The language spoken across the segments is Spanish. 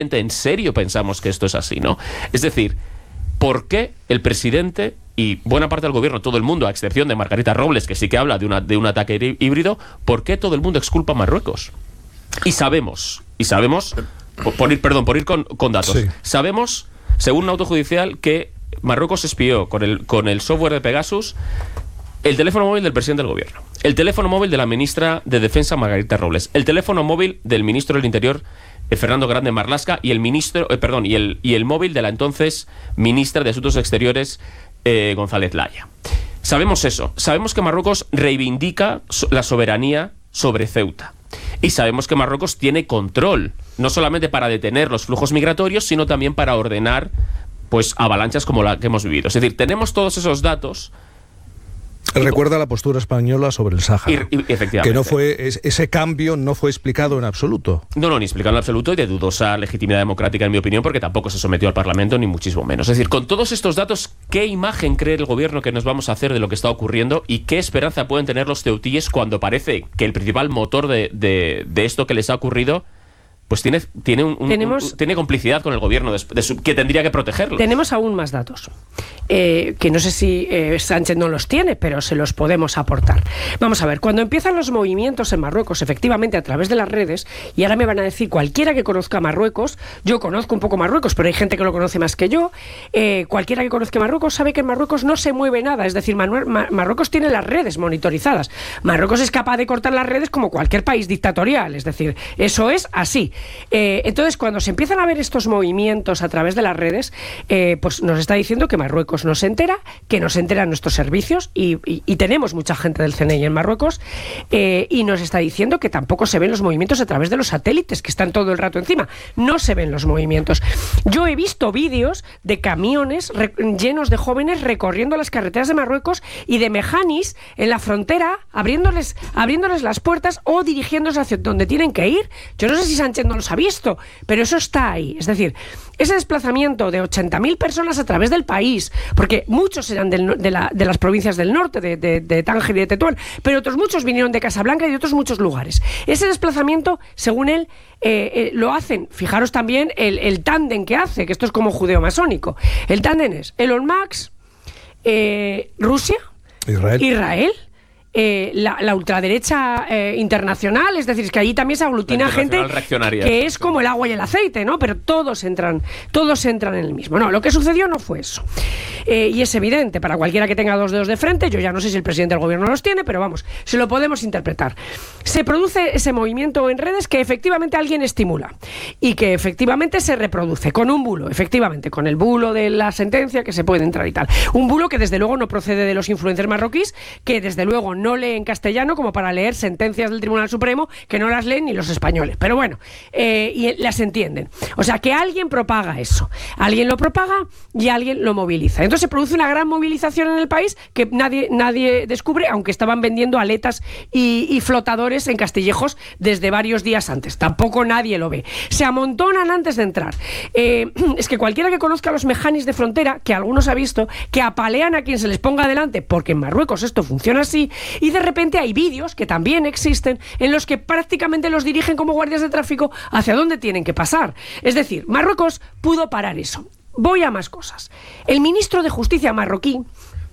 ¿En serio pensamos que esto es así, no? Es decir, ¿por qué el presidente y buena parte del gobierno, todo el mundo, a excepción de Margarita Robles, que sí que habla de un ataque híbrido, ¿por qué todo el mundo exculpa a Marruecos? Y sabemos, por ir con datos, sí. Sabemos, según un auto judicial, que Marruecos espió con el software de Pegasus el teléfono móvil del presidente del gobierno, el teléfono móvil de la ministra de Defensa Margarita Robles, el teléfono móvil del ministro del Interior Fernando Grande Marlaska y el móvil de la entonces ministra de Asuntos Exteriores González Laya. Sabemos eso, sabemos que Marruecos reivindica la soberanía sobre Ceuta. Y sabemos que Marruecos tiene control, no solamente para detener los flujos migratorios, sino también para ordenar pues avalanchas como la que hemos vivido. Es decir, tenemos todos esos datos. Recuerda la postura española sobre el Sáhara. Efectivamente. Que no fue, ese cambio no fue explicado en absoluto. No, ni explicado en absoluto, y de dudosa legitimidad democrática, en mi opinión, porque tampoco se sometió al Parlamento, ni muchísimo menos. Es decir, con todos estos datos, ¿qué imagen cree el gobierno que nos vamos a hacer de lo que está ocurriendo y qué esperanza pueden tener los ceutíes cuando parece que el principal motor de esto que les ha ocurrido pues tiene complicidad con el gobierno que tendría que protegerlos? Tenemos aún más datos, que no sé si Sánchez no los tiene, pero se los podemos aportar. Vamos a ver, cuando empiezan los movimientos en Marruecos, efectivamente a través de las redes, y ahora me van a decir cualquiera que conozca Marruecos, yo conozco un poco Marruecos, pero hay gente que lo conoce más que yo, cualquiera que conozca Marruecos sabe que en Marruecos no se mueve nada, es decir, Marruecos tiene las redes monitorizadas. Marruecos es capaz de cortar las redes como cualquier país dictatorial, es decir, eso es así. Entonces, cuando se empiezan a ver estos movimientos a través de las redes, pues nos está diciendo que Marruecos no se entera, que no se enteran nuestros servicios, y tenemos mucha gente del CNI en Marruecos, y nos está diciendo que tampoco se ven los movimientos a través de los satélites, que están todo el rato encima. No se ven los movimientos. Yo he visto vídeos de camiones llenos de jóvenes recorriendo las carreteras de Marruecos y de mejanis en la frontera, abriéndoles las puertas o dirigiéndose hacia donde tienen que ir. Yo no sé si Sánchez no los ha visto, pero eso está ahí. Es decir, ese desplazamiento de 80.000 personas a través del país, porque muchos eran de las provincias del norte, de Tánger y de Tetuán, pero otros muchos vinieron de Casablanca y de otros muchos lugares. Ese desplazamiento, según él, lo hacen. Fijaros también el tándem que hace, que esto es como judeo-masónico. El tándem es Elon Musk, Rusia, Israel, la ultraderecha internacional, es decir, es que allí también se aglutina gente que es como el agua y el aceite, ¿no? Pero todos entran en el mismo. No, lo que sucedió no fue eso. Y es evidente, para cualquiera que tenga dos dedos de frente, yo ya no sé si el presidente del gobierno los tiene, pero vamos, se lo podemos interpretar. Se produce ese movimiento en redes que efectivamente alguien estimula y que efectivamente se reproduce con un bulo, efectivamente, con el bulo de la sentencia que se puede entrar y tal. Un bulo que desde luego no procede de los influencers marroquíes, que desde luego no lee en castellano como para leer sentencias del Tribunal Supremo, que no las leen ni los españoles, pero bueno, y las entienden. O sea, que alguien propaga eso, alguien lo propaga y alguien lo moviliza. Entonces se produce una gran movilización en el país que nadie descubre, aunque estaban vendiendo aletas y flotadores en Castillejos desde varios días antes. Tampoco nadie lo ve. Se amontonan antes de entrar. Es que cualquiera que conozca los mejanis de frontera, que algunos ha visto, que apalean a quien se les ponga delante, porque en Marruecos esto funciona así, y de repente hay vídeos que también existen en los que prácticamente los dirigen como guardias de tráfico hacia dónde tienen que pasar. Es decir, Marruecos pudo parar eso. Voy a más cosas. El ministro de Justicia marroquí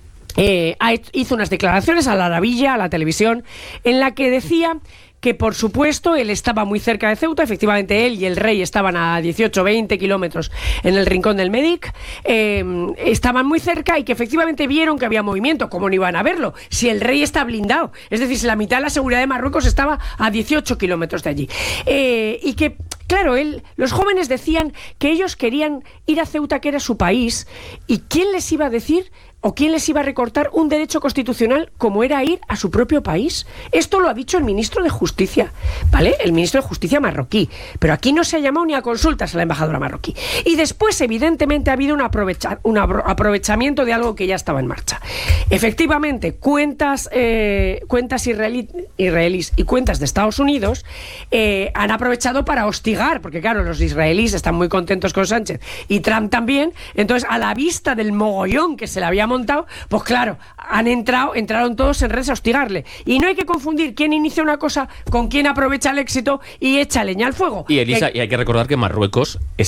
hizo unas declaraciones a la Arabilla, a la televisión, en la que decía que, por supuesto, él estaba muy cerca de Ceuta. Efectivamente, él y el rey estaban a 18-20 kilómetros en el rincón del Medic, estaban muy cerca, y que efectivamente vieron que había movimiento. ¿Cómo no iban a verlo si el rey está blindado? Es decir, si la mitad de la seguridad de Marruecos estaba a 18 kilómetros de allí. Y que, claro, los jóvenes decían que ellos querían ir a Ceuta, que era su país, y ¿quién les iba a decir o quién les iba a recortar un derecho constitucional como era ir a su propio país? Esto lo ha dicho el ministro de Justicia, ¿vale? El ministro de Justicia marroquí. Pero aquí no se ha llamado ni a consultas a la embajadora marroquí. Y después, evidentemente, ha habido un aprovechamiento de algo que ya estaba en marcha. Efectivamente, cuentas israelíes y cuentas de Estados Unidos han aprovechado para hostigar hostigar, porque claro, los israelíes están muy contentos con Sánchez y Trump también. Entonces, a la vista del mogollón que se le había montado, pues claro, entraron todos en redes a hostigarle. Y no hay que confundir quién inicia una cosa con quién aprovecha el éxito y echa leña al fuego. Y Elisa, y hay que recordar que Marruecos